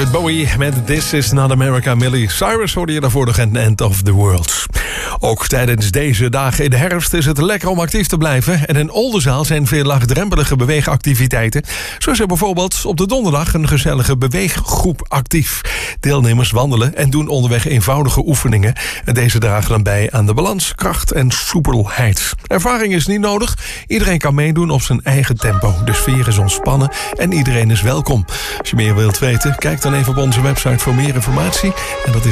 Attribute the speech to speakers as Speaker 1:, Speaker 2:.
Speaker 1: David Bowie met This Is Not America. Miley Cyrus hoorde je daarvoor nog en End of the World. Ook tijdens deze dagen in de herfst is het lekker om actief te blijven. En in Oldenzaal zijn veel laagdrempelige beweegactiviteiten. Zo is er bijvoorbeeld op de donderdag een gezellige beweeggroep actief. Deelnemers wandelen en doen onderweg eenvoudige oefeningen. En deze dragen dan bij aan de balans, kracht en soepelheid. Ervaring is niet nodig. Iedereen kan meedoen op zijn eigen tempo. De sfeer is ontspannen en iedereen is welkom. Als je meer wilt weten, kijk dan even op onze website voor meer informatie. En dat is